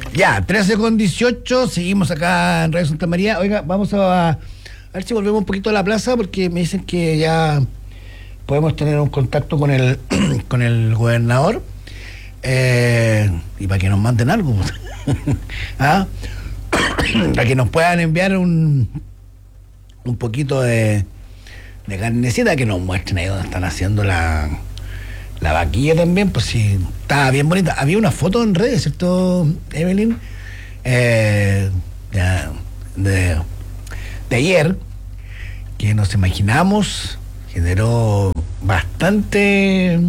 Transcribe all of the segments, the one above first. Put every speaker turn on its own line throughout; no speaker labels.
Ya, 13:18, seguimos acá en Radio Santa María. Oiga, vamos a ver si volvemos un poquito a la plaza, porque me dicen que ya podemos tener un contacto con el con el gobernador, y para que nos manden algo. ¿Ah? Para que nos puedan enviar un poquito de carnecita, que nos muestren ahí donde están haciendo la vaquilla también, pues sí, estaba bien bonita. Había una foto en redes, ¿cierto, Evelyn? De ayer, que nos imaginamos, generó bastante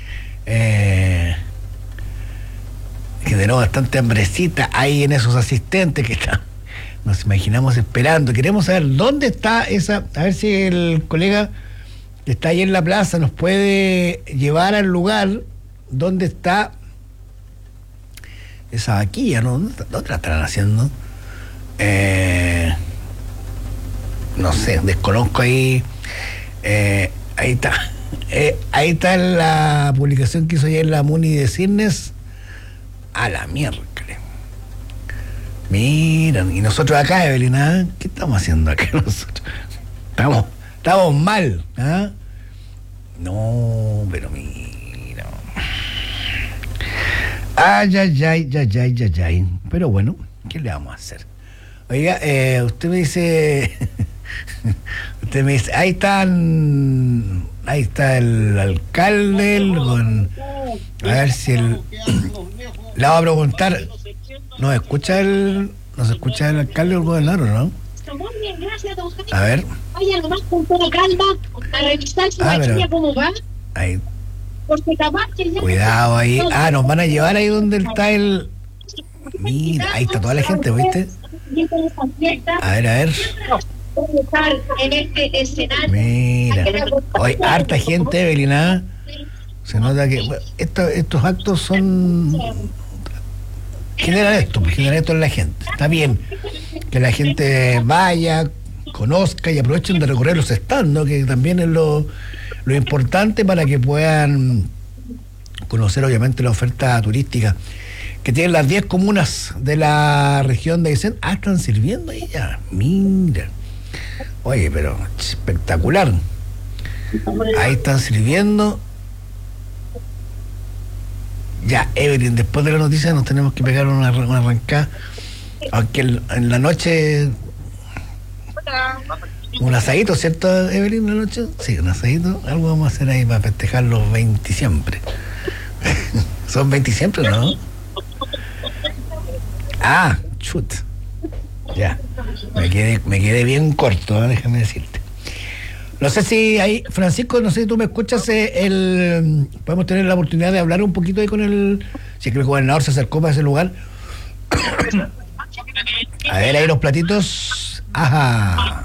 hambrecita ahí en esos asistentes que están. Nos imaginamos esperando. Queremos saber dónde está esa, a ver si el colega que está ahí en la plaza nos puede llevar al lugar donde está esa vaquilla, ¿no? ¿Dónde la estarán haciendo? No sé, desconozco ahí. Ahí está. Ahí está la publicación que hizo ayer la Muni de Cisnes. A la miércoles. Miran, y nosotros acá, Evelyn, ¿ah? ¿Qué estamos haciendo acá nosotros? Estamos mal, ¿ah? No, pero mira. Ay. Pero bueno, ¿qué le vamos a hacer? Oiga, usted me dice, ahí está el alcalde, a ver si le va a preguntar. ¿Nos escucha el alcalde o el gobernador, no? A ver.
Vaya nomás con toda calma a revisar su vaquilla cómo va.
Ahí.
Porque capaz que ya...
Cuidado ahí. Nos van a llevar ahí donde está el... Mira, ahí está toda la gente, ¿viste? A ver.
En este escenario.
Mira. Hoy harta gente, Evelyn, ¿ah? Se nota que estos actos generan esto en la gente. Está bien que la gente vaya, conozca y aprovechen de recorrer los stands, ¿no? Que también es lo importante para que puedan conocer obviamente la oferta turística que tienen las 10 comunas de la región de Aysén. Están sirviendo ahí ya. Mira. Oye, pero espectacular. Ahí están sirviendo. Ya, Evelyn, después de la noticia nos tenemos que pegar una arrancada. Aunque en la noche... Un asadito, ¿cierto, Evelyn, en la noche? Sí, un asadito. Algo vamos a hacer ahí para festejar los 20 siempre. ¿Son 20 siempre, no? Chut. Ya. Me quedé bien corto, déjame decirte. No sé si ahí, Francisco, no sé si tú me escuchas, podemos tener la oportunidad de hablar un poquito ahí con si es que el gobernador se acercó para ese lugar. A ver, ahí los platitos. Ajá.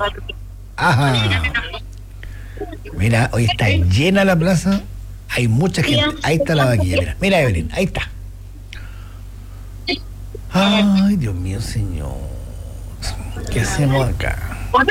Mira, hoy está llena la plaza, hay mucha gente, ahí está la vaquilla, mira Evelyn, ahí está. Ay, Dios mío, señor, ¿qué hacemos acá?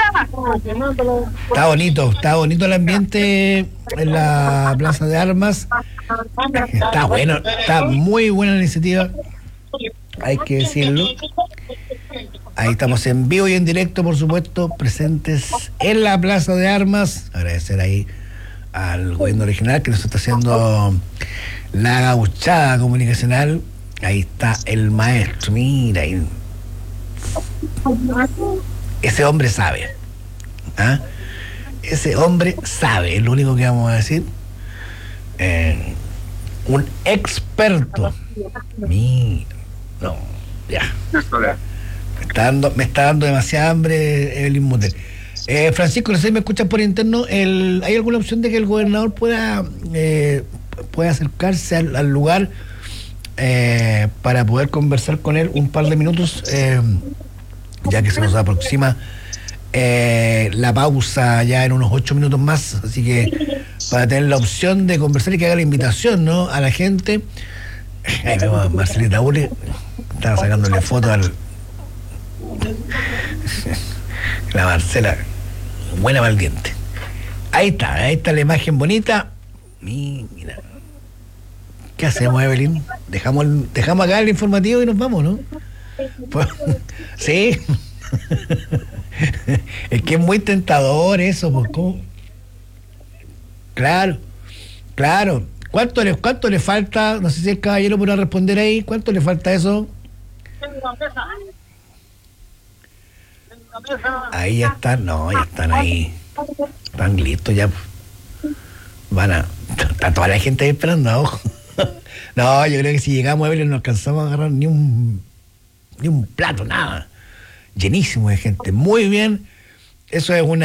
Está bonito el ambiente en la Plaza de Armas. Está bueno, está muy buena la iniciativa, hay que decirlo. Ahí estamos en vivo y en directo, por supuesto, presentes en la Plaza de Armas. Agradecer ahí al gobierno regional que nos está haciendo la gauchada comunicacional. Ahí está el maestro, mira ahí. Ese hombre sabe. Ese hombre sabe, es lo único que vamos a decir. Un experto. Mira, no, ya. Me está dando demasiada hambre, Evelyn Motel. Francisco, no sé si me escuchas por interno. ¿Hay alguna opción de que el gobernador pueda acercarse al lugar para poder conversar con él un par de minutos, ya que se nos aproxima la pausa ya en unos 8 minutos más? Así que para tener la opción de conversar y que haga la invitación, ¿no?, a la gente. Ahí vemos a Marcelita Uli, estaba sacándole fotos la Marcela, buena valiente. Ahí está la imagen bonita. Mira, ¿qué hacemos, Evelyn? Dejamos acá el informativo y nos vamos, ¿no? Pues, sí. Es que es muy tentador eso, pues, ¿cómo? Claro, claro. ¿Cuánto le falta? No sé si el caballero podrá responder ahí. ¿Cuánto le falta a eso? Ahí ya están, no, ya están ahí. Están listos ya. Está toda la gente ahí esperando, ojo. No, yo creo que si llegamos a ver no alcanzamos a agarrar ni un plato, nada. Llenísimo de gente. Muy bien. Eso es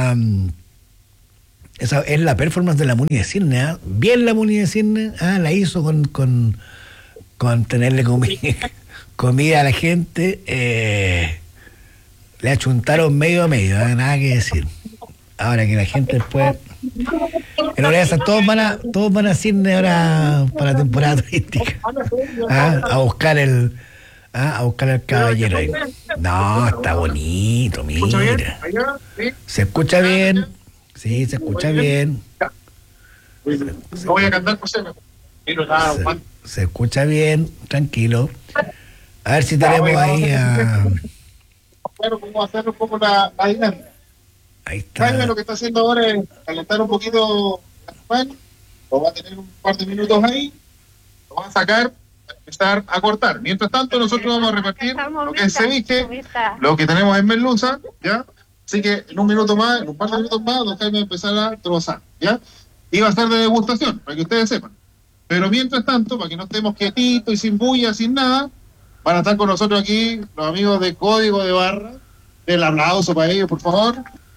esa es la performance de la Muni de Cirne, ¿eh? Bien la Muni de Cirne, la hizo con tenerle comida a la gente. Le achuntaron medio a medio, nada que decir. Ahora que la gente después... En hora de esas, todos van a Cirne ahora para la temporada turística. A buscar el caballero ahí. No, está bonito, mira. ¿Se escucha bien? Sí, se escucha bien.
No voy a cantar por cena.
Se escucha bien, tranquilo. A ver si tenemos ahí a...
Vamos a hacer un poco la dinámica.
Ahí está.
Jaime lo que está haciendo ahora es calentar un poquito la campaña. Lo va a tener un par de minutos ahí. Lo va a sacar, va a empezar a cortar. Mientras tanto, nosotros vamos a repartir lo que es ceviche, lo que tenemos en merluza, ¿ya? Así que en un minuto más, en un par de minutos más, don Jaime va a empezar a trozar, ¿ya? Y va a estar de degustación, para que ustedes sepan. Pero mientras tanto, para que no estemos quietitos y sin bulla, sin nada, van a estar con nosotros aquí los amigos de Código de Barra. El aplauso para ellos, por favor.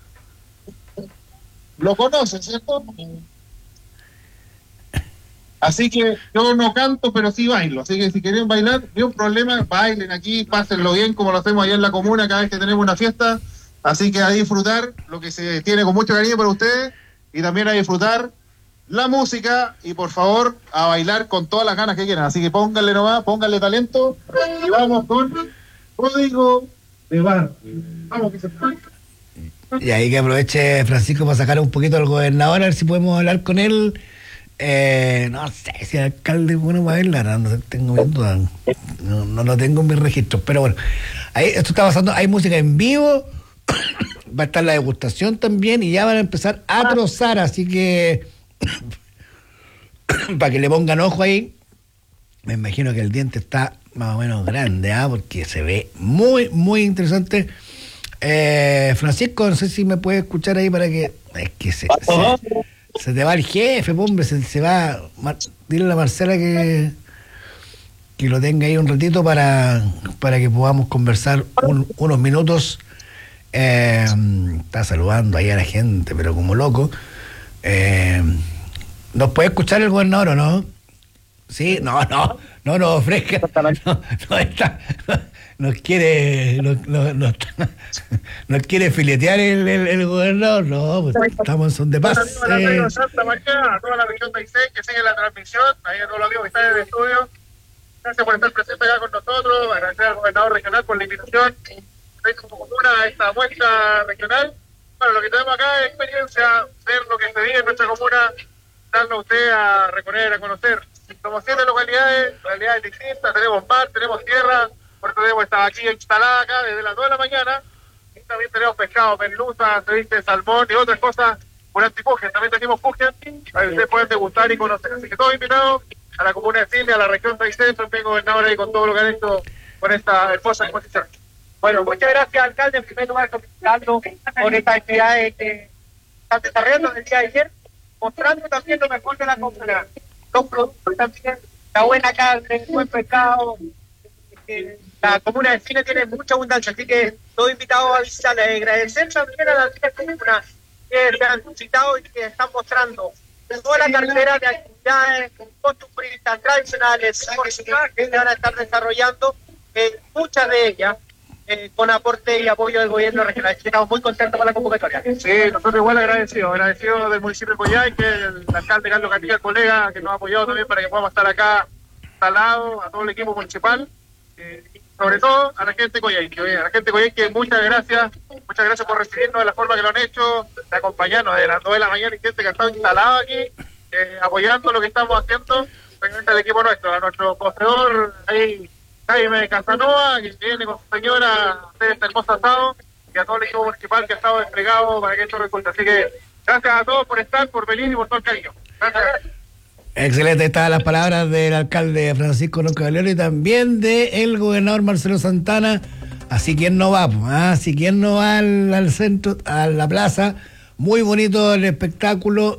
Lo conocen, ¿cierto? Así que yo no canto, pero sí bailo. Así que si quieren bailar, no hay un problema, bailen aquí, pásenlo bien como lo hacemos allá en la comuna cada vez que tenemos una fiesta. Así que a disfrutar lo que se tiene con mucho cariño para ustedes y también a disfrutar la música y por favor a bailar con todas las ganas que quieran. Así que pónganle nomás, pónganle talento y vamos con Código de Barra. Vamos, que se puede.
Y ahí que aproveche Francisco para sacar un poquito al gobernador, a ver si podemos hablar con él. No sé si el alcalde es bueno para bailar, no tengo mis dudas. No lo tengo en mis registros, pero bueno, ahí esto está pasando, hay música en vivo, va a estar la degustación también y ya van a empezar a trozar, así que para que le pongan ojo ahí. Me imagino que el diente está más o menos grande, porque se ve muy, muy interesante. Francisco, no sé si me puedes escuchar ahí para que... Es que se te va el jefe, hombre, se va... Dile a la Marcela que lo tenga ahí un ratito para que podamos conversar unos minutos. Está saludando ahí a la gente, pero como loco. ¿Nos puede escuchar el gobernador o no? Sí, no ofrezca. No está... Nos quiere filetear el gobernador, no, pues estamos en son de paz.
Santa María, a toda la región de Aysén que sigue la transmisión, ahí a todos los amigos que están en el estudio. Gracias por estar presente acá con nosotros, agradecer al gobernador regional por la invitación a esta muestra regional. Bueno, lo que tenemos acá es experiencia, ver lo que se vive en nuestra comuna, darle a usted a recorrer, a conocer. Somos 7 localidades distintas, tenemos mar, tenemos tierra. Por eso tenemos esta vaquilla instalada acá desde las 2 de la mañana. Y también tenemos pescado, merluza, ceviche, salmón y otras cosas por antipujen. También tenemos pujen para que ustedes puedan degustar y conocer. Así que todos invitados a la comuna de Cirne, a la región de Aysén. Soy gobernador ahí con todo lo que han hecho con esta hermosa exposición. Bueno, muchas gracias, alcalde. En primer lugar, felicitando por estas actividades que están desarrollando el día de ayer, mostrando también lo mejor de la comuna. Los productos también, la buena carne, el buen pescado. La comuna de Cirne tiene mucha abundancia, así que todos invitados a visitarla. Agradecer también a las comunas que se han visitado y que están mostrando toda la cartera de actividades costumbristas, tradicionales, que se van a estar desarrollando, muchas de ellas con aporte y apoyo del gobierno regional. Estamos muy contentos con la convocatoria. Sí, nosotros igual agradecidos del municipio de Coyhai, que el alcalde Carlos Castillo, el colega, que nos ha apoyado también para que podamos estar acá instalados, a todo el equipo municipal. Sobre todo a la gente de Coyhai, que muchas gracias por recibirnos de la forma que lo han hecho, de acompañarnos desde las 2 de la mañana y gente que ha estado instalada aquí, apoyando lo que estamos haciendo, realmente al equipo nuestro, a nuestro poseedor ahí, Jaime Casanova, que viene con su señora de este hermoso asado, y a todo el equipo municipal que ha estado desplegado para que esto resulte. Así que gracias a todos por estar, por venir y por todo el cariño. Gracias.
Excelente, estaban las palabras del alcalde Francisco Ronca Valero y también del gobernador Marcelo Santana. Así quien no va, si quien no va al centro, a la plaza, muy bonito el espectáculo,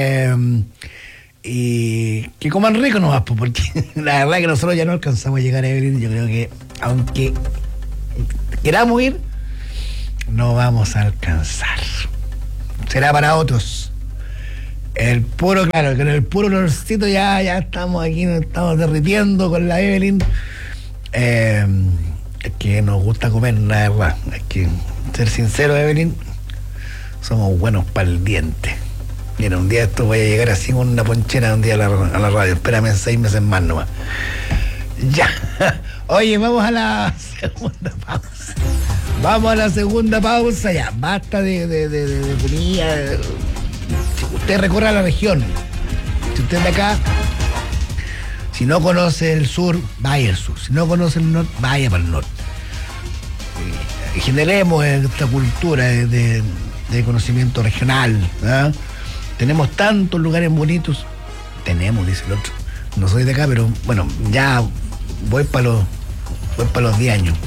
y que coman rico nomás, porque la verdad que nosotros ya no alcanzamos a llegar a Evelyn. Yo creo que aunque queramos ir, no vamos a alcanzar. Será para otros. El puro, claro, con el puro olorcito ya estamos aquí, nos estamos derritiendo con la Evelyn. Es que nos gusta comer, la verdad. Hay que ser sincero, Evelyn. Somos buenos para el diente. Mira, un día esto voy a llegar así con una ponchera un día a la radio. Espérame 6 meses más nomás. Ya. Oye, vamos a la segunda pausa. Vamos a la segunda pausa ya. Basta de comida. Usted recorra la región. Si usted es de acá, si no conoce el sur, vaya al sur. Si no conoce el norte, vaya para el norte. Generemos esta cultura de conocimiento regional, ¿eh? Tenemos tantos lugares bonitos. Tenemos, dice el otro. No soy de acá, pero bueno, ya voy para los 10 años.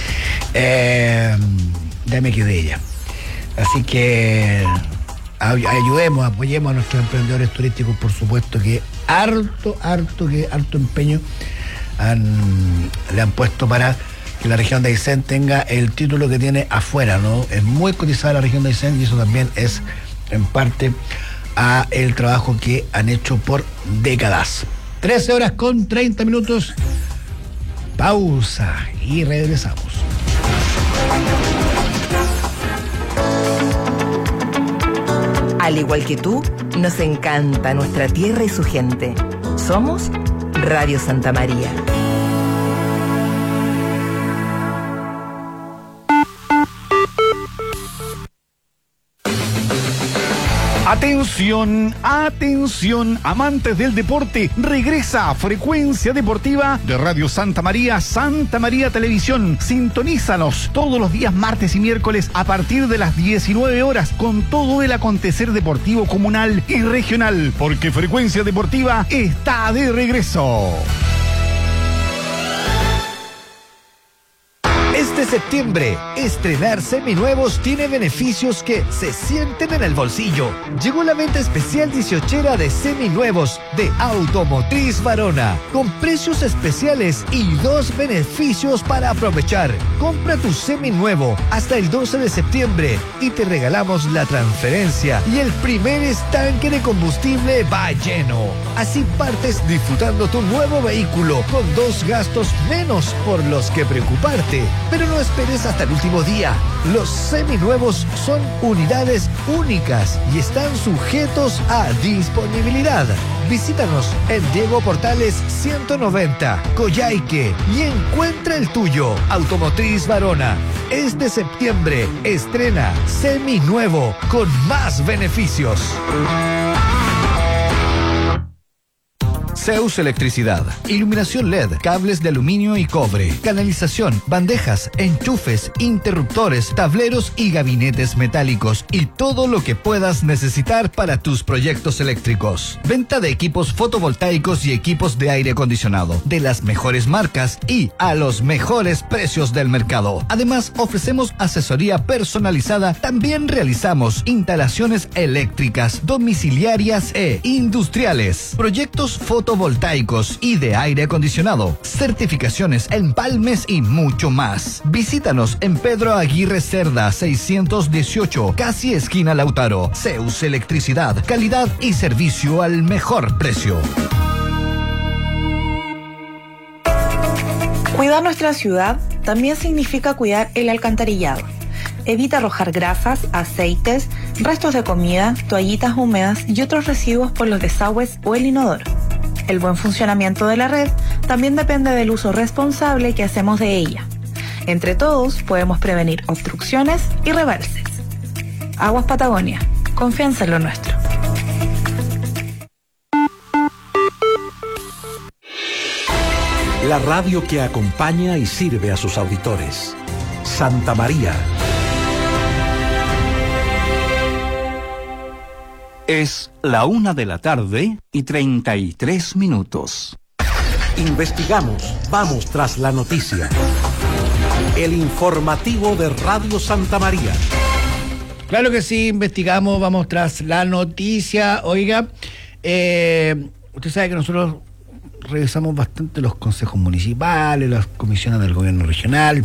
Ya me quedé ya. Así que ayudemos, apoyemos a nuestros emprendedores turísticos, por supuesto, que harto empeño le han puesto para que la región de Aysén tenga el título que tiene afuera, ¿no? Es muy cotizada la región de Aysén y eso también es en parte a el trabajo que han hecho por décadas. 13:30. Pausa y regresamos.
Al igual que tú, nos encanta nuestra tierra y su gente. Somos Radio Santa María.
Atención, amantes del deporte, regresa a Frecuencia Deportiva de Radio Santa María Televisión. Sintonízanos todos los días martes y miércoles a partir de las 19 horas con todo el acontecer deportivo comunal y regional, porque Frecuencia Deportiva está de regreso.
Este septiembre, estrenar seminuevos tiene beneficios que se sienten en el bolsillo. Llegó la venta especial 18era de seminuevos de Automotriz Varona, con precios especiales y 2 beneficios para aprovechar. Compra tu seminuevo hasta el 12 de septiembre y te regalamos la transferencia y el primer estanque de combustible va lleno. Así partes disfrutando tu nuevo vehículo con 2 gastos menos por los que preocuparte. Pero no esperes hasta el último día. Los seminuevos son unidades únicas y están sujetos a disponibilidad. Visítanos en Diego Portales 190, Coyhaique, y encuentra el tuyo. Automotriz Varona. Este septiembre estrena seminuevo con más beneficios. Zeus Electricidad, iluminación LED, cables de aluminio y cobre, canalización, bandejas, enchufes, interruptores, tableros y gabinetes metálicos y todo lo que puedas necesitar para tus proyectos eléctricos. Venta de equipos fotovoltaicos y equipos de aire acondicionado de las mejores marcas y a los mejores precios del mercado. Además, ofrecemos asesoría personalizada. También realizamos instalaciones eléctricas, domiciliarias e industriales, proyectos fotovoltaicos y de aire acondicionado, certificaciones, empalmes y mucho más. Visítanos en Pedro Aguirre Cerda 618, casi esquina Lautaro. Zeus Electricidad, calidad y servicio al mejor precio.
Cuidar nuestra ciudad también significa cuidar el alcantarillado. Evita arrojar grasas, aceites, restos de comida, toallitas húmedas y otros residuos por los desagües o el inodoro. El buen funcionamiento de la red también depende del uso responsable que hacemos de ella. Entre todos podemos prevenir obstrucciones y rebalses. Aguas Patagonia, confianza en lo nuestro.
la radio que acompaña y sirve a sus auditores. Santa María.
Es la 1:33 p.m.
Investigamos, vamos tras la noticia. El informativo de Radio Santa María.
Claro que sí, investigamos, vamos tras la noticia. Oiga, usted sabe que nosotros revisamos bastante los consejos municipales, las comisiones del gobierno regional.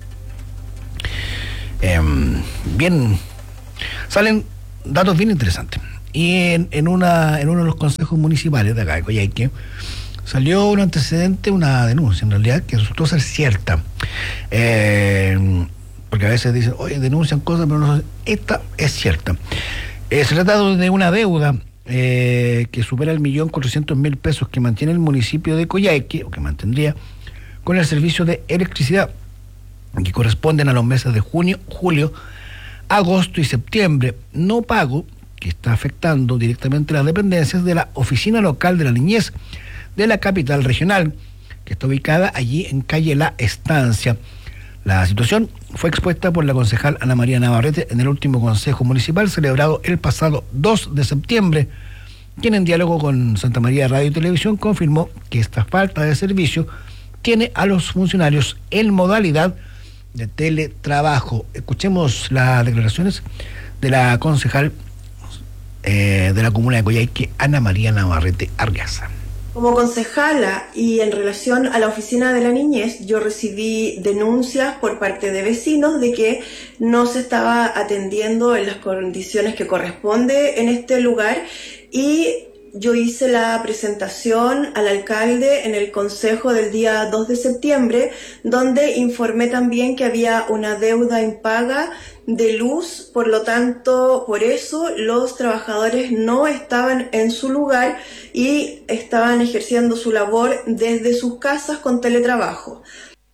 Salen datos bien interesantes. Y en uno de los consejos municipales de acá de Coyhaique salió un antecedente, una denuncia en realidad, que resultó ser cierta. Porque a veces dicen, oye, denuncian cosas, pero no, esta es cierta. Se trata de una deuda que supera 1.400.000 pesos que mantiene el municipio de Coyhaique, o que mantendría, con el servicio de electricidad, que corresponden a los meses de junio, julio, agosto y septiembre. No pago que está afectando directamente las dependencias de la Oficina Local de la Niñez de la capital regional, que está ubicada allí en calle La Estancia. La situación fue expuesta por la concejal Ana María Navarrete en el último consejo municipal celebrado el pasado 2 de septiembre, quien en diálogo con Santa María Radio y Televisión confirmó que esta falta de servicio tiene a los funcionarios en modalidad de teletrabajo. Escuchemos las declaraciones de la concejal de la comuna de Coyhaique, Ana María Navarrete Argaza.
Como concejala y en relación a la oficina de la niñez, yo recibí denuncias por parte de vecinos de que no se estaba atendiendo en las condiciones que corresponde en este lugar, y yo hice la presentación al alcalde en el consejo del día 2 de septiembre, donde informé también que había una deuda impaga de luz, por lo tanto, por eso los trabajadores no estaban en su lugar y estaban ejerciendo su labor desde sus casas con teletrabajo.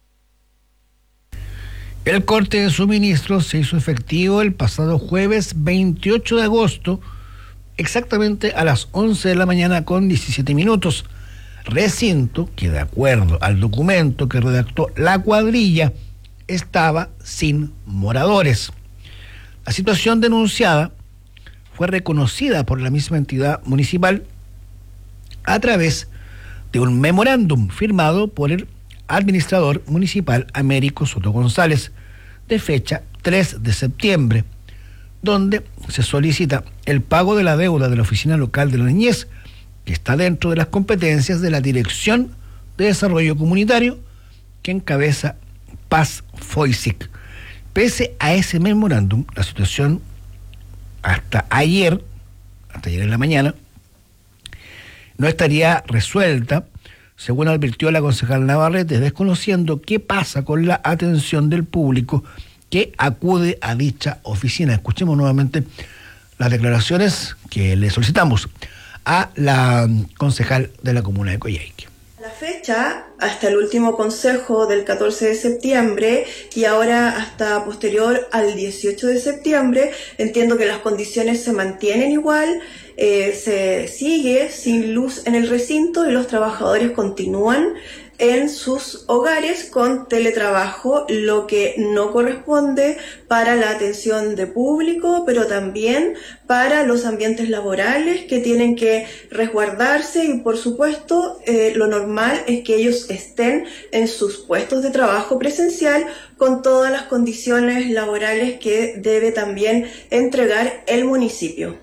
El corte de suministro se hizo efectivo el pasado jueves 28 de agosto, exactamente a las 11 de la mañana con 17 minutos. Recinto que, de acuerdo al documento que redactó la cuadrilla, estaba sin moradores. La situación denunciada fue reconocida por la misma entidad municipal a través de un memorándum firmado por el administrador municipal Américo Soto González, de fecha 3 de septiembre, donde se solicita el pago de la deuda de la Oficina Local de la Niñez, que está dentro de las competencias de la Dirección de Desarrollo Comunitario, que encabeza Paz Foysic. Pese a ese memorándum, la situación hasta ayer en la mañana, no estaría resuelta, según advirtió la concejal Navarrete, desconociendo qué pasa con la atención del público que acude a dicha oficina. Escuchemos nuevamente las declaraciones que le solicitamos a la concejal de la comuna de Coyhaique.
La fecha, hasta el último consejo del 14 de septiembre y ahora hasta posterior al 18 de septiembre, entiendo que las condiciones se mantienen igual, se sigue sin luz en el recinto y los trabajadores continúan en sus hogares con teletrabajo, lo que no corresponde para la atención de público, pero también para los ambientes laborales que tienen que resguardarse, y por supuesto lo normal es que ellos estén en sus puestos de trabajo presencial con todas las condiciones laborales que debe también entregar el municipio.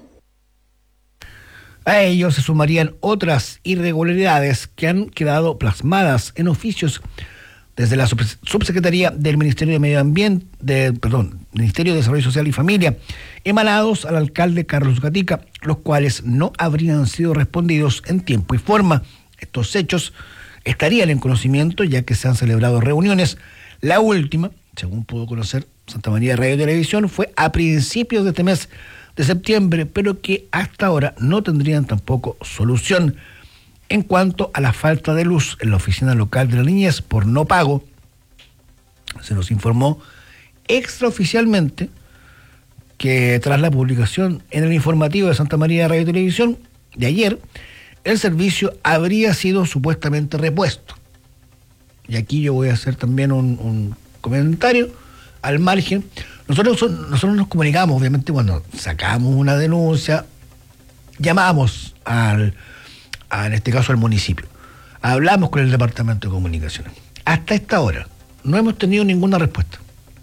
A ello se sumarían otras irregularidades que han quedado plasmadas en oficios desde la Subsecretaría del Ministerio de Medio Ambiente, Ministerio de Desarrollo Social y Familia, emanados al alcalde Carlos Gatica, los cuales no habrían sido respondidos en tiempo y forma. Estos hechos estarían en conocimiento, ya que se han celebrado reuniones. La última, según pudo conocer Santa María Radio y Televisión, fue a principios de este mes de septiembre, pero que hasta ahora no tendrían tampoco solución. En cuanto a la falta de luz en la Oficina Local de la Niñez por no pago, se nos informó extraoficialmente que tras la publicación en el informativo de Santa María Radio y Televisión de ayer, el servicio habría sido supuestamente repuesto. y aquí yo voy a hacer también un comentario al margen. Nosotros nos comunicamos, obviamente, cuando sacamos una denuncia, llamamos en este caso al municipio, hablamos con el Departamento de Comunicaciones. Hasta esta hora no hemos tenido ninguna respuesta.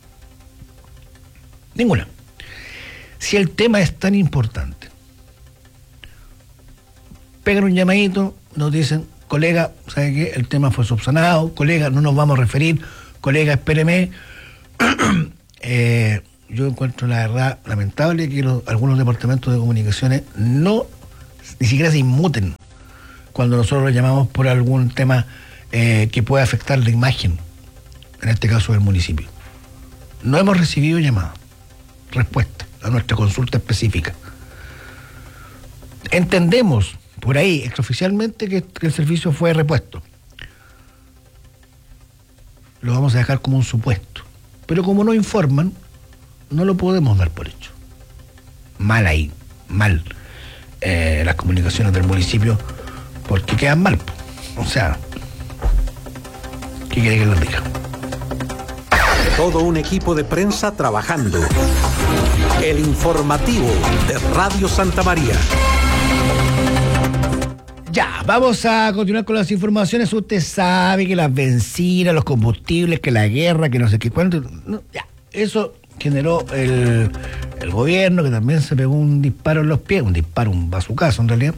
Ninguna. Si el tema es tan importante, pegan un llamadito, nos dicen, colega, ¿sabe qué? El tema fue subsanado, colega, no nos vamos a referir, colega, espéreme. Yo encuentro la verdad lamentable que algunos departamentos de comunicaciones ni siquiera se inmuten cuando nosotros los llamamos por algún tema que pueda afectar la imagen, en este caso del municipio. No hemos recibido respuesta a nuestra consulta específica. Entendemos por ahí extraoficialmente que el servicio fue repuesto. Lo vamos a dejar como un supuesto. Pero como no informan, no lo podemos dar por hecho. Mal ahí, mal. Las comunicaciones del municipio, porque quedan mal. O sea, ¿qué quiere que les diga?
Todo un equipo de prensa trabajando. El informativo de Radio Santa María.
Ya, vamos a continuar con las informaciones. Usted sabe que las bencinas, los combustibles, que la guerra, que no sé qué cuánto. No, ya, eso generó el gobierno, que también se pegó un disparo en los pies, un bazucazo en realidad,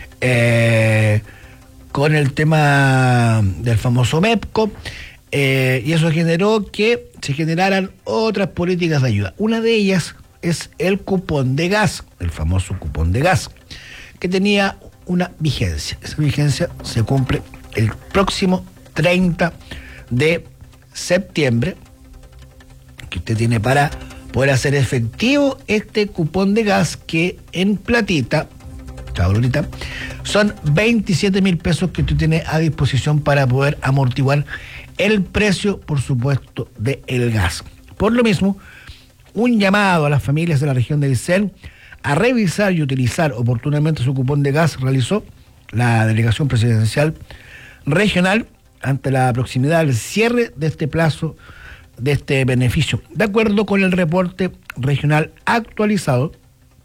con el tema del famoso MEPCO. Y eso generó que se generaran otras políticas de ayuda. Una de ellas es el cupón de gas, el famoso cupón de gas, que tenía una vigencia. Esa vigencia se cumple el próximo 30 de septiembre, que usted tiene para poder hacer efectivo este cupón de gas, que en platita, chavalita, son 27.000 pesos que usted tiene a disposición para poder amortiguar el precio, por supuesto, del gas. Por lo mismo, un llamado a las familias de la región de Aysén a revisar y utilizar oportunamente su cupón de gas realizó la Delegación Presidencial Regional ante la proximidad del cierre de este plazo de este beneficio. De acuerdo con el reporte regional actualizado,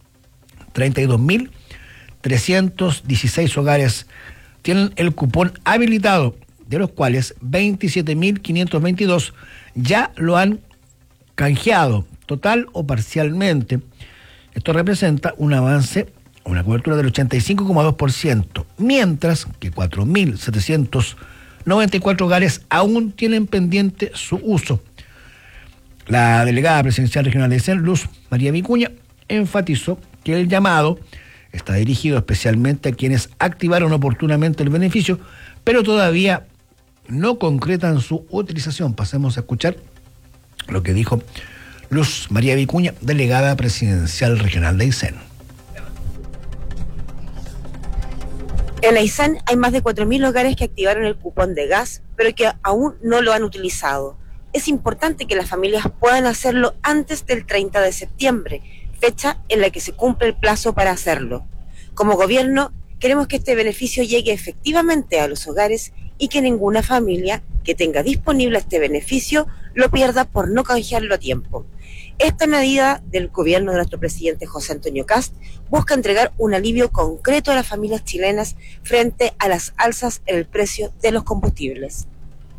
32.316 hogares tienen el cupón habilitado, de los cuales 27.522 ya lo han canjeado, total o parcialmente. Esto representa un avance, una cobertura del 85,2%, mientras que 4.794 hogares aún tienen pendiente su uso. La delegada presidencial regional de Aysén, Luz María Vicuña, enfatizó que el llamado está dirigido especialmente a quienes activaron oportunamente el beneficio, pero todavía no concretan su utilización. Pasemos a escuchar lo que dijo Luz María Vicuña, delegada presidencial regional de Aysén.
En Aysén hay más de 4.000 hogares que activaron el cupón de gas, pero que aún no lo han utilizado. Es importante que las familias puedan hacerlo antes del 30 de septiembre, fecha en la que se cumple el plazo para hacerlo. Como gobierno, queremos que este beneficio llegue efectivamente a los hogares y que ninguna familia que tenga disponible este beneficio lo pierda por no canjearlo a tiempo. Esta medida del gobierno de nuestro presidente José Antonio Kast busca entregar un alivio concreto a las familias chilenas frente a las alzas en el precio de los combustibles.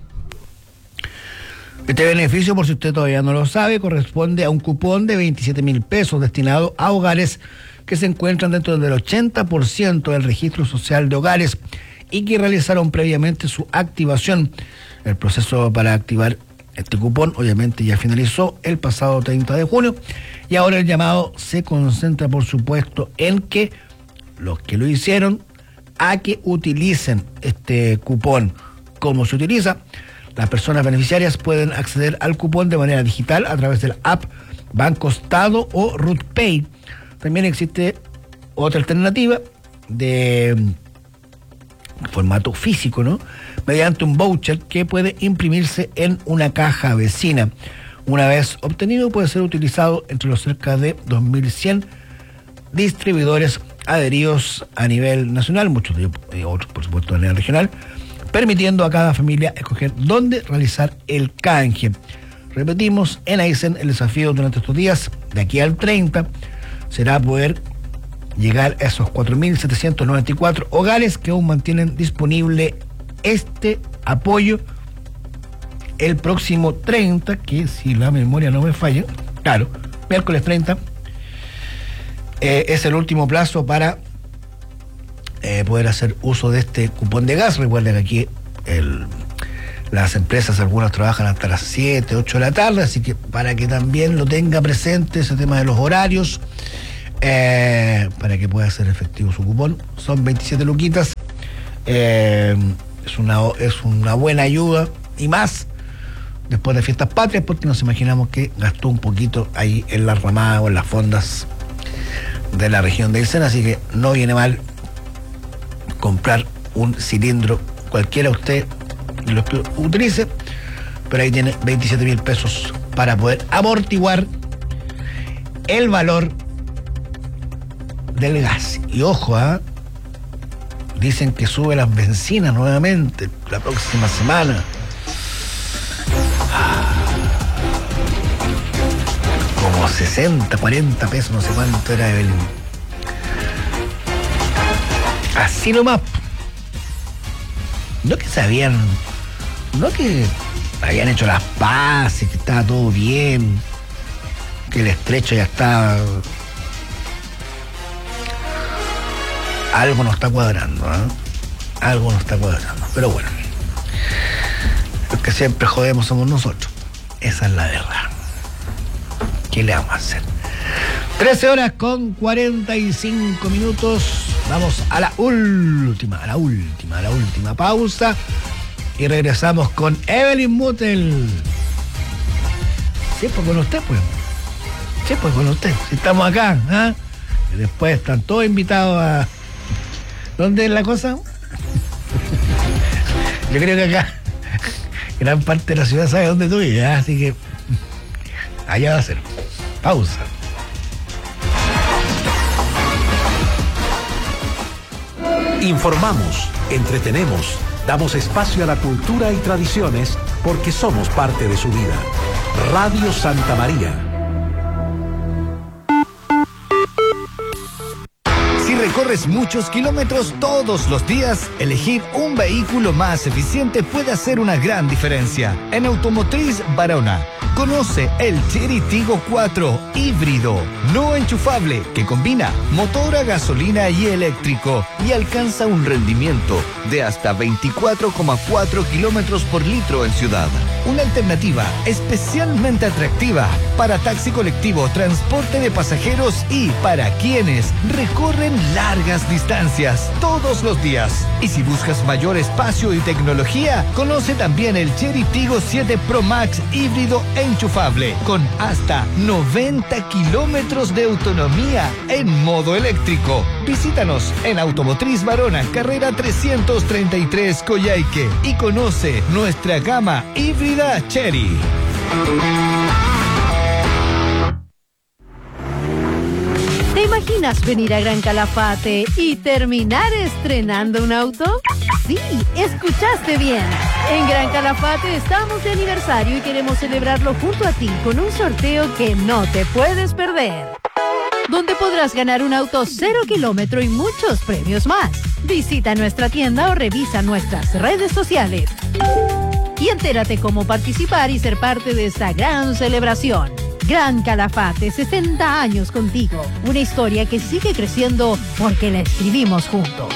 Este beneficio, por si usted todavía no lo sabe, corresponde a un cupón de 27.000 pesos destinado a hogares que se encuentran dentro del 80% del registro social de hogares y que realizaron previamente su activación. El proceso para activar este cupón obviamente ya finalizó el pasado 30 de junio y ahora el llamado se concentra, por supuesto, en que los que lo hicieron a que utilicen este cupón. ¿Cómo se utiliza? Las personas beneficiarias pueden acceder al cupón de manera digital a través del app Banco Estado o RutPay. También existe otra alternativa de formato físico, ¿no? Mediante un voucher que puede imprimirse en una caja vecina. Una vez obtenido, puede ser utilizado entre los cerca de 2.100 distribuidores adheridos a nivel nacional, muchos de ellos, otros por supuesto a nivel regional, permitiendo a cada familia escoger dónde realizar el canje. Repetimos, en Aysén el desafío durante estos días, de aquí al 30, será poder llegar a esos 4.794 hogares que aún mantienen disponible este apoyo el próximo 30, que si la memoria no me falla, claro, miércoles 30, es el último plazo para poder hacer uso de este cupón de gas. Recuerden que aquí las empresas, algunas trabajan hasta las 7, 8 de la tarde, así que para que también lo tenga presente ese tema de los horarios, para que pueda ser efectivo su cupón. Son 27 luquitas, es una buena ayuda, y más después de fiestas patrias, porque nos imaginamos que gastó un poquito ahí en la ramada o en las fondas de la región de Aysén, así que no viene mal comprar un cilindro cualquiera usted lo que utilice, pero ahí tiene 27.000 pesos para poder amortiguar el valor del gas. Y ojo, dicen que sube las bencinas nuevamente la próxima semana. Como 60, 40 pesos, no sé cuánto era el... Así nomás. No que habían hecho las paces, que estaba todo bien, que el estrecho ya estaba... Algo no está cuadrando, Algo no está cuadrando. Pero bueno, los que siempre jodemos somos nosotros. Esa es la verdad. ¿Qué le vamos a hacer? 13 horas con 45 minutos. Vamos a la última pausa. Y regresamos con Evelyn Mutel. Sí, pues con usted, pues. Sí, pues con usted. Si estamos acá, Y después están todos invitados a... ¿Dónde es la cosa? Yo creo que acá gran parte de la ciudad sabe dónde tú vives, así que allá va a ser. Pausa.
Informamos, entretenemos, damos espacio a la cultura y tradiciones porque somos parte de su vida. Radio Santa María.
Si recorres muchos kilómetros todos los días, elegir un vehículo más eficiente puede hacer una gran diferencia. En Automotriz Barona, conoce el Chery Tiggo 4 híbrido, no enchufable, que combina motor a gasolina y eléctrico y alcanza un rendimiento de hasta 24,4 kilómetros por litro en ciudad. Una alternativa especialmente atractiva para taxi colectivo, transporte de pasajeros y para quienes recorren largas distancias todos los días. Y si buscas mayor espacio y tecnología, conoce también el Chery Tiggo 7 Pro Max híbrido enchufable con hasta 90 kilómetros de autonomía en modo eléctrico. Visítanos en Automotriz Barona, carrera 333 Coyhaique, y conoce nuestra gama híbrida Chery.
¿Te imaginas venir a Gran Calafate y terminar estrenando un auto? Sí, escuchaste bien. En Gran Calafate estamos de aniversario y queremos celebrarlo junto a ti con un sorteo que no te puedes perder, donde podrás ganar un auto 0 kilómetro y muchos premios más. Visita nuestra tienda o revisa nuestras redes sociales y entérate cómo participar y ser parte de esta gran celebración. Gran Calafate, 60 años contigo. Una historia que sigue creciendo porque la escribimos juntos.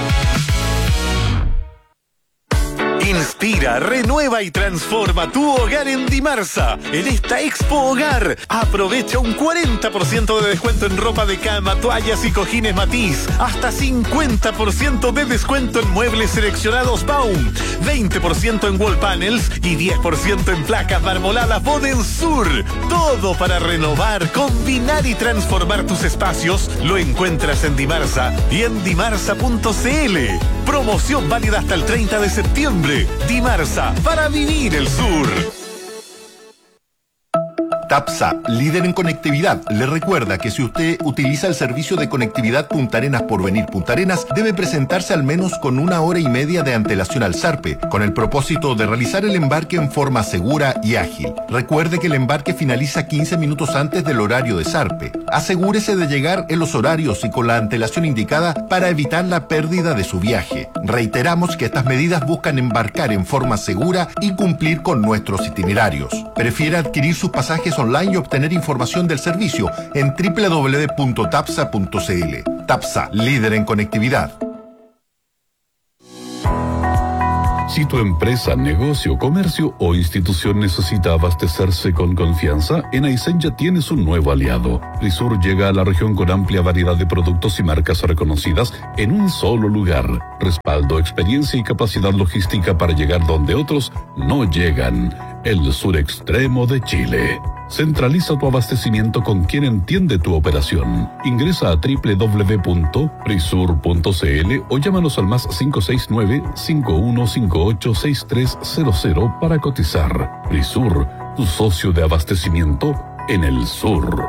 Inspira, renueva y transforma tu hogar en Dimarsa. En esta Expo Hogar, aprovecha un 40% de descuento en ropa de cama, toallas y cojines Matiz. Hasta 50% de descuento en muebles seleccionados Baum. 20% en wall panels y 10% en placas marmoladas Boden Sur. Todo para renovar, combinar y transformar tus espacios. Lo encuentras en Dimarsa y en dimarsa.cl. Promoción válida hasta el 30 de septiembre. Dimarsa, para vivir el sur.
TAPSA, líder en conectividad, le recuerda que si usted utiliza el servicio de conectividad Punta Arenas Porvenir Punta Arenas, debe presentarse al menos con 1 hora y media de antelación al ZARPE, con el propósito de realizar el embarque en forma segura y ágil. Recuerde que el embarque finaliza 15 minutos antes del horario de ZARPE. Asegúrese de llegar en los horarios y con la antelación indicada para evitar la pérdida de su viaje. Reiteramos que estas medidas buscan embarcar en forma segura y cumplir con nuestros itinerarios. Prefiere adquirir sus pasajes online y obtener información del servicio en www.tapsa.cl. TAPSA, líder en conectividad.
Si tu empresa, negocio, comercio o institución necesita abastecerse con confianza, en Aysén ya tienes un nuevo aliado. Prisur llega a la región con amplia variedad de productos y marcas reconocidas en un solo lugar. Respaldo, experiencia y capacidad logística para llegar donde otros no llegan. El sur extremo de Chile. Centraliza tu abastecimiento con quien entiende tu operación. Ingresa a www.prisur.cl o llámanos al más 569-5158-6300 para cotizar. Prisur, tu socio de abastecimiento en el sur.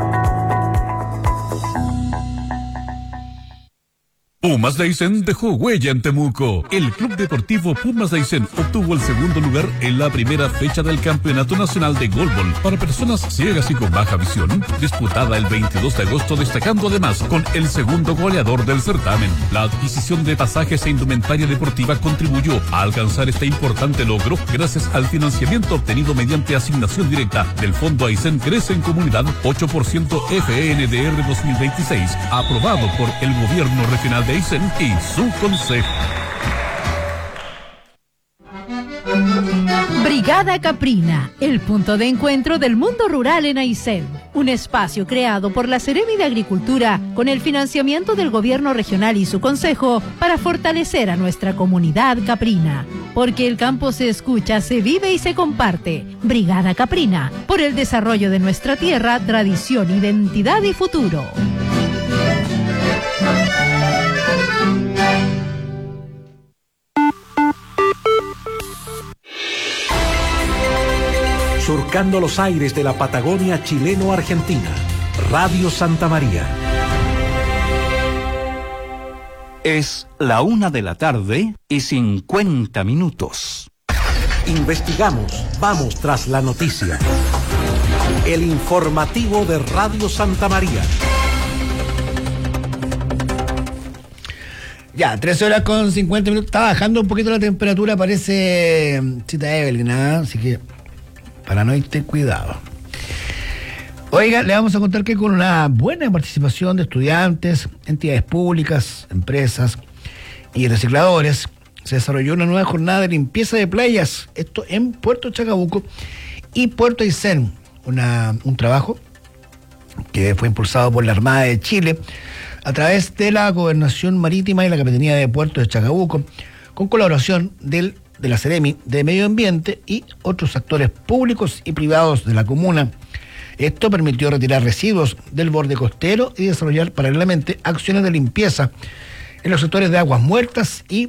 Pumas de Aysén dejó huella en Temuco. El Club Deportivo Pumas de Aysén obtuvo el segundo lugar en la primera fecha del Campeonato Nacional de Goalball para personas ciegas y con baja visión, disputada el 22 de agosto, destacando además con el segundo goleador del certamen. La adquisición de pasajes e indumentaria deportiva contribuyó a alcanzar este importante logro gracias al financiamiento obtenido mediante asignación directa del Fondo Aysén Crece en Comunidad 8% FNDR 2026, aprobado por el Gobierno Regional de Aysén y su consejo.
Brigada Caprina, el punto de encuentro del mundo rural en Aysén. Un espacio creado por la Seremi de Agricultura con el financiamiento del Gobierno Regional y su consejo para fortalecer a nuestra comunidad caprina. Porque el campo se escucha, se vive y se comparte. Brigada Caprina, por el desarrollo de nuestra tierra, tradición, identidad y futuro.
Surcando los aires de la Patagonia chileno-argentina. Radio Santa María.
Es la 1:50 p.m.
Investigamos, vamos tras la noticia. El informativo de Radio Santa María.
Ya, 3:50 p.m. Está bajando un poquito la temperatura, parece cita Evelyn, ¿eh? Así que paranoide, ten cuidado. Oiga, le vamos a contar que con una buena participación de estudiantes, entidades públicas, empresas y recicladores, se desarrolló una nueva jornada de limpieza de playas, esto en Puerto Chacabuco y Puerto Aysén, un trabajo que fue impulsado por la Armada de Chile a través de la Gobernación Marítima y la Capitanía de Puerto de Chacabuco, con colaboración de la Seremi de Medio Ambiente y otros actores públicos y privados de la comuna. Esto permitió retirar residuos del borde costero y desarrollar paralelamente acciones de limpieza en los sectores de aguas muertas y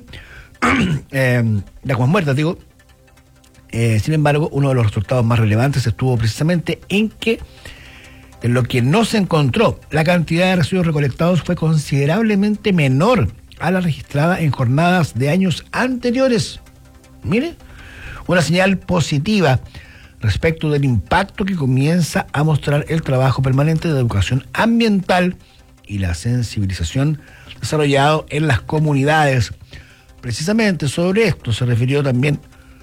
sin embargo, uno de los resultados más relevantes estuvo precisamente en lo que no se encontró, la cantidad de residuos recolectados fue considerablemente menor a la registrada en jornadas de años anteriores. Mire, una señal positiva respecto del impacto que comienza a mostrar el trabajo permanente de educación ambiental y la sensibilización desarrollado en las comunidades. Precisamente sobre esto se refirió también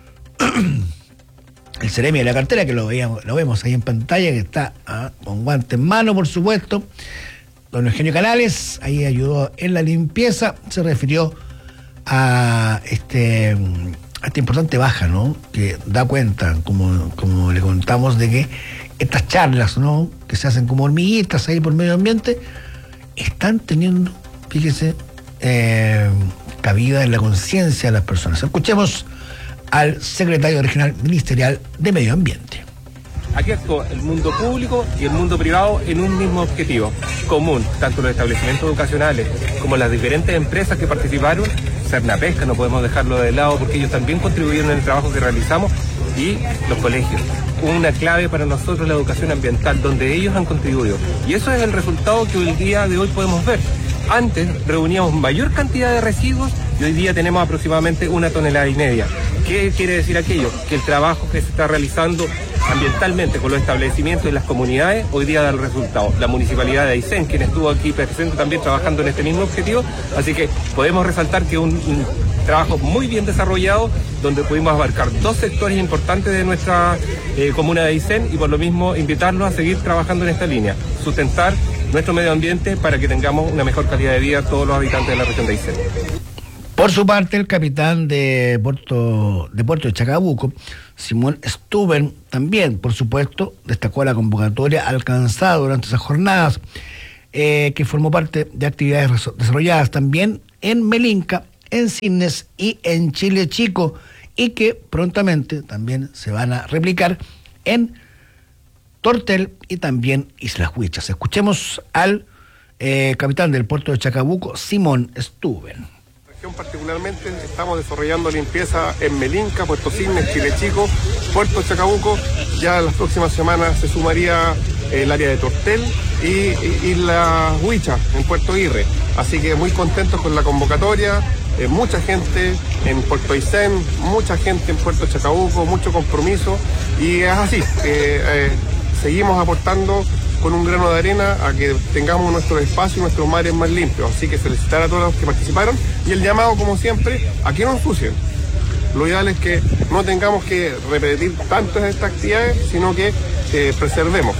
el Seremi de la cartera, que lo vemos ahí en pantalla, que está con guante en mano, por supuesto. Don Eugenio Canales, ahí ayudó en la limpieza, se refirió a esta importante baja, ¿no? Que da cuenta, como le contamos, de que estas charlas, ¿no? Que se hacen como hormiguitas ahí por medio ambiente, están teniendo, fíjese, cabida en la conciencia de las personas. Escuchemos al secretario regional ministerial de Medio Ambiente.
Aquí actúa el mundo público y el mundo privado en un mismo objetivo común, tanto los establecimientos educacionales como las diferentes empresas que participaron. Sernapesca, no podemos dejarlo de lado porque ellos también contribuyeron en el trabajo que realizamos, y los colegios. Una clave para nosotros la educación ambiental, donde ellos han contribuido. Y eso es el resultado que el día de hoy podemos ver. Antes reuníamos mayor cantidad de residuos y hoy día tenemos aproximadamente 1,5 toneladas. ¿Qué quiere decir aquello? Que el trabajo que se está realizando ambientalmente con los establecimientos y las comunidades hoy día da el resultado. La Municipalidad de Aysén, quien estuvo aquí presente también trabajando en este mismo objetivo, así que podemos resaltar que un trabajo muy bien desarrollado donde pudimos abarcar 2 sectores importantes de nuestra comuna de Aysén y por lo mismo invitarlos a seguir trabajando en esta línea, sustentar nuestro medio ambiente para que tengamos una mejor calidad de vida a todos los habitantes de la región de Aysén.
Por su parte, el capitán de Puerto de Chacabuco, Simón Stuben, también, por supuesto, destacó la convocatoria alcanzada durante esas jornadas, que formó parte de actividades desarrolladas también en Melinca, en Cisnes y en Chile Chico, y que prontamente también se van a replicar en Tortel y también Islas Huichas. Escuchemos al capitán del puerto de Chacabuco, Simón Stuben.
Particularmente estamos desarrollando limpieza en Melinca, Puerto Cisnes, Chile Chico, Puerto Chacabuco. Ya las próximas semanas se sumaría el área de Tortel y la Huicha en Puerto Aguirre. Así que muy contentos con la convocatoria. Mucha gente en Puerto Aysén, mucha gente en Puerto Chacabuco, mucho compromiso y es así. Seguimos aportando con un grano de arena a que tengamos nuestros espacios y nuestros mares más limpios. Así que felicitar a todos los que participaron y el llamado, como siempre, a que no ensucien. Lo ideal es que no tengamos que repetir tanto estas actividades, sino que preservemos.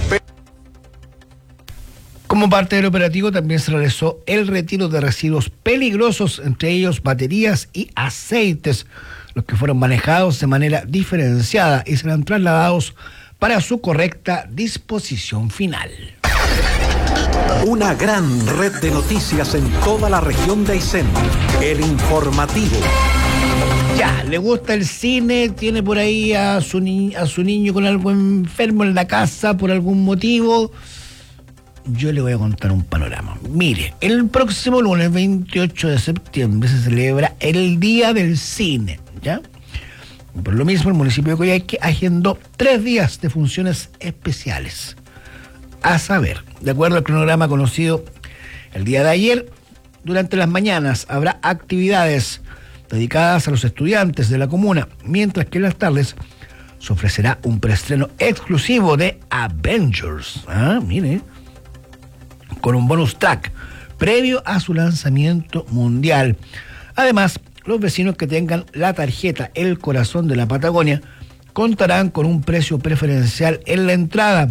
Como parte del operativo también se realizó el retiro de residuos peligrosos, entre ellos baterías y aceites, los que fueron manejados de manera diferenciada y serán trasladados para su correcta disposición final.
Una gran red de noticias en toda la región de Aysén. El informativo.
Ya, le gusta el cine, tiene por ahí a su niño con algo enfermo en la casa por algún motivo. Yo le voy a contar un panorama. Mire, el próximo lunes 28 de septiembre se celebra el Día del Cine, ¿ya? Por lo mismo, el municipio de Coyhaique agendó 3 días de funciones especiales. A saber, de acuerdo al cronograma conocido el día de ayer, durante las mañanas habrá actividades dedicadas a los estudiantes de la comuna, mientras que en las tardes se ofrecerá un preestreno exclusivo de Avengers. Mire, con un bonus track previo a su lanzamiento mundial. Además, los vecinos que tengan la tarjeta El Corazón de la Patagonia contarán con un precio preferencial en la entrada,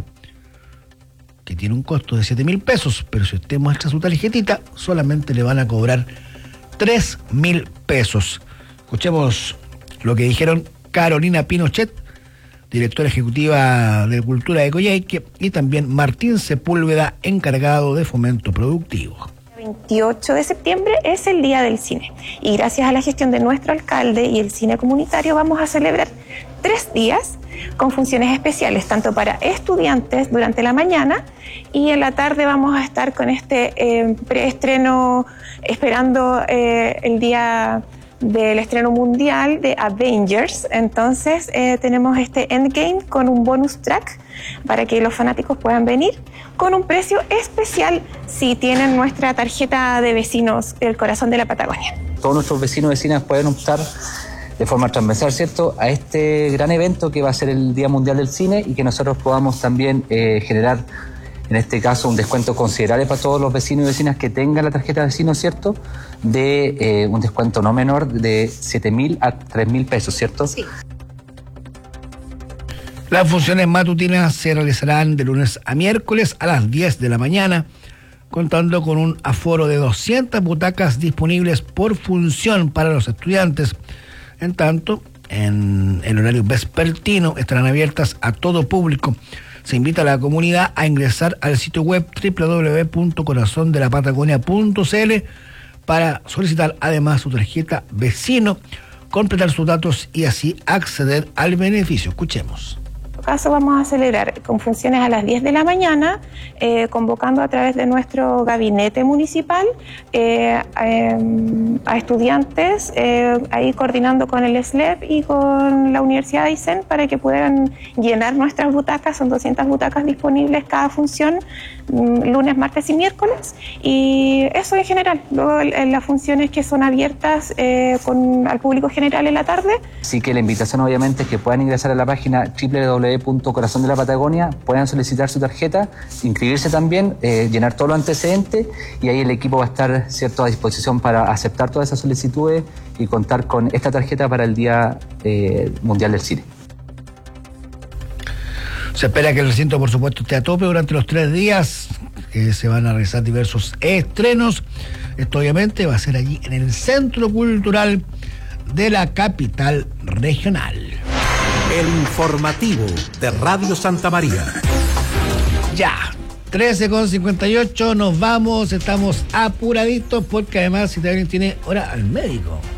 que tiene un costo de 7.000 pesos, pero si usted muestra su tarjetita, solamente le van a cobrar 3.000 pesos. Escuchemos lo que dijeron Carolina Pinochet, directora ejecutiva de Cultura de Coyhaique, y también Martín Sepúlveda, encargado de Fomento Productivo.
28 de septiembre es el Día del Cine y gracias a la gestión de nuestro alcalde y el cine comunitario vamos a celebrar 3 días con funciones especiales, tanto para estudiantes durante la mañana y en la tarde vamos a estar con este preestreno esperando el día del estreno mundial de Avengers. Entonces tenemos este Endgame con un bonus track para que los fanáticos puedan venir con un precio especial si tienen nuestra tarjeta de vecinos del Corazón de la Patagonia.
Todos nuestros vecinos y vecinas pueden optar de forma transversal, ¿cierto?, a este gran evento que va a ser el Día Mundial del Cine y que nosotros podamos también generar, en este caso, un descuento considerable para todos los vecinos y vecinas que tengan la tarjeta de vecino, ¿cierto?, de un descuento no menor de 7.000 a 3.000 pesos, ¿cierto? Sí.
Las funciones matutinas se realizarán de lunes a miércoles a las 10 de la mañana, contando con un aforo de 200 butacas disponibles por función para los estudiantes. En tanto, en el horario vespertino estarán abiertas a todo público. Se invita a la comunidad a ingresar al sitio web www.corazondelapatagonia.cl para solicitar además su tarjeta vecino, completar sus datos y así acceder al beneficio. Escuchemos.
caso vamos a celebrar con funciones a las 10 de la mañana, convocando a través de nuestro gabinete municipal a estudiantes, ahí coordinando con el SLEP y con la Universidad de Aysén para que puedan llenar nuestras butacas. Son 200 butacas disponibles cada función, lunes, martes y miércoles, y eso en general. Luego las funciones que son abiertas al público general en la tarde.
Así que la invitación obviamente es que puedan ingresar a la página www.corazondelapatagonia, puedan solicitar su tarjeta, inscribirse también, llenar todos los antecedentes, y ahí el equipo va a estar, ¿cierto?, a disposición para aceptar todas esas solicitudes y contar con esta tarjeta para el Día Mundial del Cine.
Se espera que el recinto, por supuesto, esté a tope durante los 3 días, que se van a realizar diversos estrenos. Esto obviamente va a ser allí en el Centro Cultural de la capital regional.
El informativo de Radio Santa María.
Ya, 13:58, nos vamos, estamos apuraditos porque además si alguien tiene hora al médico.